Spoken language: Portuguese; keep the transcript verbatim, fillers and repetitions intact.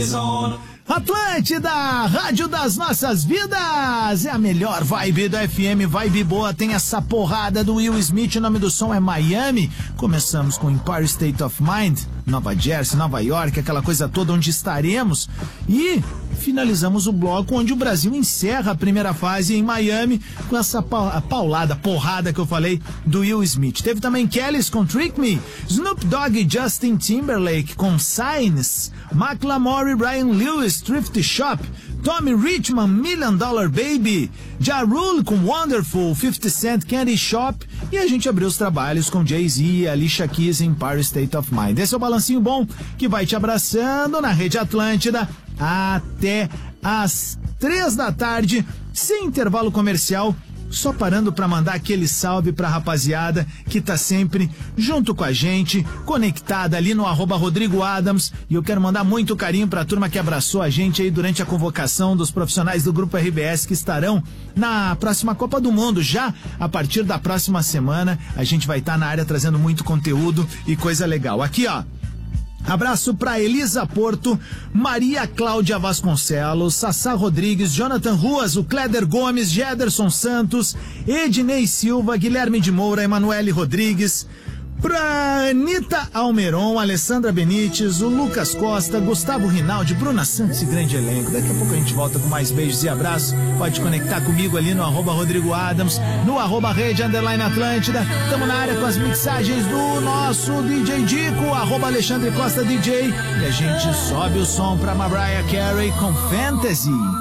Atlântida, rádio das nossas vidas, é a melhor vibe do F M, vibe boa, tem essa porrada do Will Smith, o nome do som é Miami. Começamos com Empire State of Mind, Nova Jersey, Nova York, aquela coisa toda onde estaremos, e finalizamos o bloco onde o Brasil encerra a primeira fase em Miami com essa pa- paulada, porrada que eu falei do Will Smith. Teve também Kellys com Trick Me, Snoop Dogg e Justin Timberlake com Signs, Macklemore e Brian Lewis, Thrift Shop, Tommy Richman, Million Dollar Baby, Ja Rule com Wonderful, fifty Cent, Candy Shop, e a gente abriu os trabalhos com Jay-Z e Alicia Keys em Empire State of Mind. Esse é o balancinho bom que vai te abraçando na Rede Atlântida até às três da tarde, sem intervalo comercial, só parando para mandar aquele salve pra rapaziada que tá sempre junto com a gente, conectada ali no arroba Rodrigo Adams, e eu quero mandar muito carinho pra turma que abraçou a gente aí durante a convocação dos profissionais do Grupo R B S que estarão na próxima Copa do Mundo. Já a partir da próxima semana a gente vai estar tá na área trazendo muito conteúdo e coisa legal. Aqui, ó, abraço pra Elisa Porto, Maria Cláudia Vasconcelos, Sassá Rodrigues, Jonathan Ruas, o Cléder Gomes, Gederson Santos, Ednei Silva, Guilherme de Moura, Emanuele Rodrigues, pra Anitta Almeron, Alessandra Benites, o Lucas Costa, Gustavo Rinaldi, Bruna Santos e grande elenco. Daqui a pouco a gente volta com mais beijos e abraços. Pode conectar comigo ali no arroba Rodrigo Adams, no arroba Rede Underline Atlântida. Tamo na área com as mixagens do nosso D J Dico, arroba Alexandre Costa D J. E a gente sobe o som pra Mariah Carey com Fantasy.